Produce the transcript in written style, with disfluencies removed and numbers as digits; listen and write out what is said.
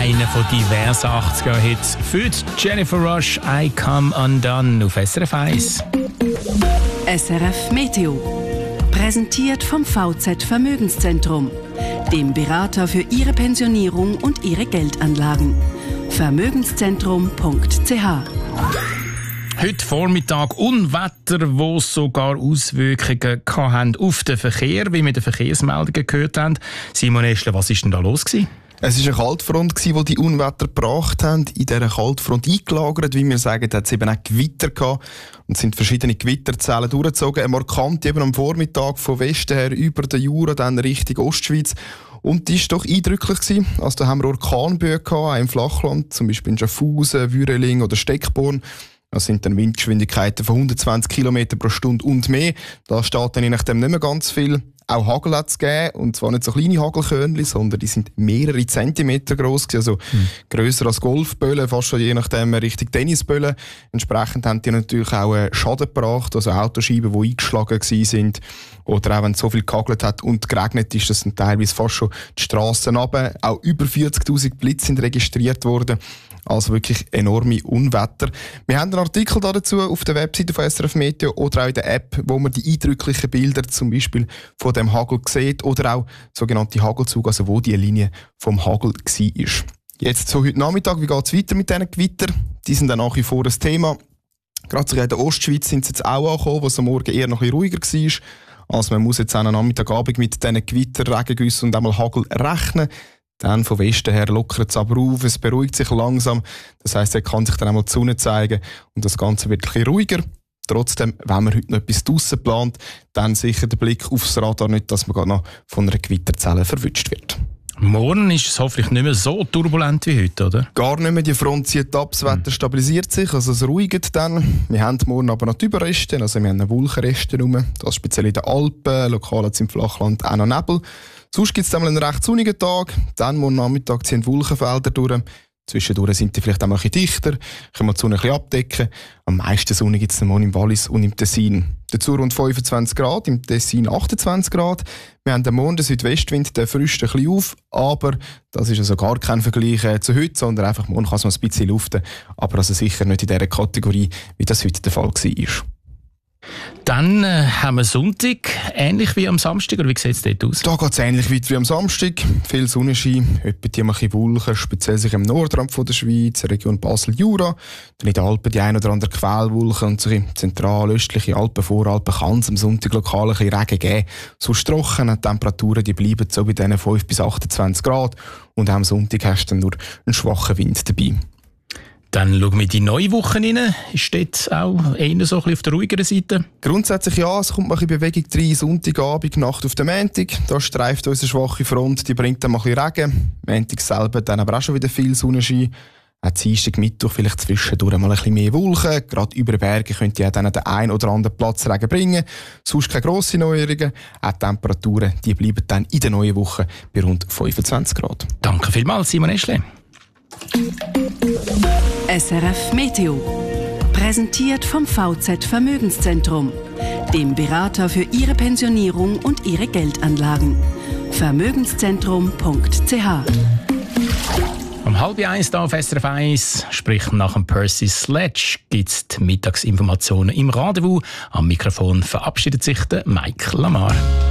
Einer von diversen 80er-Hits für Jennifer Rush, I Come Undone auf SRF 1. SRF Meteo. Präsentiert vom VZ Vermögenszentrum, dem Berater für Ihre Pensionierung und Ihre Geldanlagen. Vermögenszentrum.ch. Heute Vormittag Unwetter, wo sogar Auswirkungen hatten auf den Verkehr, wie wir in den Verkehrsmeldungen gehört haben. Simon Eschle, was war denn da los? Es war eine Kaltfront, die die Unwetter gebracht haben. In dieser Kaltfront eingelagert, wie wir sagen, hat es eben auch Gewitter gehabt. Und sind verschiedene Gewitterzellen durchgezogen. Eine markante eben am Vormittag von Westen her über den Jura, dann Richtung Ostschweiz. Und die war doch eindrücklich gewesen. Also da haben wir Orkanböen gehabt, auch im Flachland, zum Beispiel in Schaffhausen, Würeling oder Steckborn. Das sind dann Windgeschwindigkeiten von 120 km pro Stunde und mehr. Da steht dann je nachdem nicht mehr ganz viel. Auch Hagel hat es gegeben, und zwar nicht so kleine Hagelkörnchen, sondern die sind mehrere Zentimeter gross, also grösser als Golfböllen, fast schon je nachdem Richtung Tennisböllen. Entsprechend haben die natürlich auch Schaden gebracht, also Autoscheiben, die eingeschlagen sind. Oder auch wenn es so viel gehagelt hat und geregnet ist, das sind teilweise fast schon die Strassen runter. Auch über 40'000 Blitze sind registriert worden. Also wirklich enorme Unwetter. Wir haben einen Artikel dazu auf der Webseite von SRF Meteo oder auch in der App, wo man die eindrücklichen Bilder zum Beispiel von dem Hagel sieht oder auch sogenannte Hagelzug, also wo die Linie vom Hagel war. Jetzt so heute Nachmittag, wie geht es weiter mit diesen Gewittern? Die sind dann nach wie vor ein Thema. Gerade in der Ostschweiz sind sie jetzt auch angekommen, wo es am Morgen eher noch ein bisschen ruhiger war. Also man muss jetzt auch am Nachmittagabend mit diesen Gewitter, Regengüssen und einmal Hagel rechnen. Dann von Westen her lockert es aber auf, es beruhigt sich langsam. Das heisst, er kann sich dann einmal die Sonne zeigen und das Ganze wird ein bisschen ruhiger. Trotzdem, wenn man heute noch etwas draussen plant, dann sicher der Blick aufs Radar, nicht, dass man gerade noch von einer Gewitterzelle verwünscht wird. Morgen ist es hoffentlich nicht mehr so turbulent wie heute, oder? Gar nicht mehr. Die Front zieht ab, das Wetter stabilisiert sich, also es ruhigt dann. Wir haben morgen aber noch die Überreste, also wir haben Wolkenreste rum. Das speziell in den Alpen, lokal jetzt im Flachland auch noch Nebel. Sonst gibt es dann einen recht sonnigen Tag, dann morgen Nachmittag ziehen Wolkenfelder durch. Zwischendurch sind die vielleicht auch mal ein bisschen dichter, können wir die Sonne ein bisschen abdecken. Am meisten Sonne gibt es morgen im Wallis und im Tessin. Dazu rund 25 Grad, im Tessin 28 Grad. Wir haben am Morgen den Südwestwind, der frischt ein bisschen auf, aber das ist also gar kein Vergleich zu heute, sondern einfach morgen kann es noch ein bisschen luften, aber also sicher nicht in dieser Kategorie, wie das heute der Fall war. Dann haben wir Sonntag, ähnlich wie am Samstag, oder wie sieht es dort aus? Da geht es ähnlich weiter wie am Samstag. Viel Sonnenschein, etwa die ein bisschen Wolken, speziell sich im Nordrand von der Schweiz, Region Basel-Jura. Dann in den Alpen die ein oder andere Quellwolken und so in zentral-östliche Alpen, Voralpen kann es am Sonntag lokal ein bisschen Regen geben. Sonst trocken, die Temperaturen die bleiben so bei diesen 5 bis 28 Grad und auch am Sonntag hast du dann nur einen schwachen Wind dabei. Dann schauen wir in die neue Woche rein. Ist dort auch eher so ein bisschen auf der ruhigeren Seite? Grundsätzlich ja, es kommt mal ein bisschen Bewegung rein. Sonntagabend, Nacht auf den Montag. Da streift unsere schwache Front, die bringt dann mal ein bisschen Regen. Montag selber dann aber auch schon wieder viel Sonnenschein. Auch Dienstag, Mittwoch vielleicht zwischendurch mal ein bisschen mehr Wolken. Gerade über den Bergen könnt ihr dann den einen oder anderen Platz Regen bringen. Sonst keine grossen Neuerungen. Auch die Temperaturen die bleiben dann in der neuen Woche bei rund 25 Grad. Danke vielmals, Simon Eschle. SRF Meteo. Präsentiert vom VZ Vermögenszentrum, dem Berater für Ihre Pensionierung und Ihre Geldanlagen. Vermögenszentrum.ch. Um 12:30 hier auf SRF 1, sprich nach dem Percy Sledge, gibt es die Mittagsinformationen im Rendezvous. Am Mikrofon verabschiedet sich der Mike Lamar.